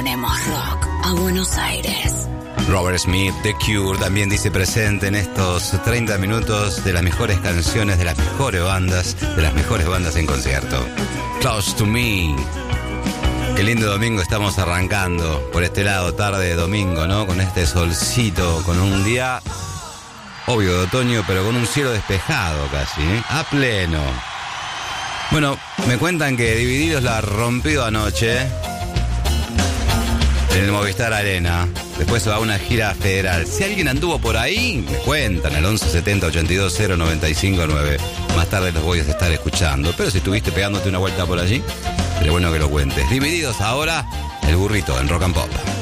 ponemos rock a Buenos Aires. Robert Smith, The Cure, también dice presente en estos 30 minutos de las mejores canciones de las mejores bandas en concierto. Close to Me. Qué lindo domingo estamos arrancando por este lado, tarde de domingo, ¿no? Con este solcito, con un día obvio de otoño, pero con un cielo despejado casi, ¿eh? A pleno. Bueno, me cuentan que Divididos la rompió anoche en el Movistar Arena. Después se va a una gira federal. Si alguien anduvo por ahí, me cuentan al 1170 82 095 9. Más tarde los voy a estar escuchando. Pero si estuviste pegándote una vuelta por allí, sería bueno que lo cuentes. Divididos ahora, el burrito en Rock and Pop.